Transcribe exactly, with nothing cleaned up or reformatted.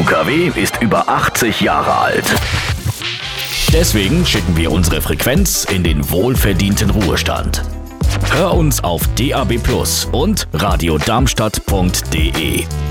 U K W ist über achtzig Jahre alt. Deswegen schicken wir unsere Frequenz in den wohlverdienten Ruhestand. Hör uns auf D A B plus und radio darmstadt punkt de.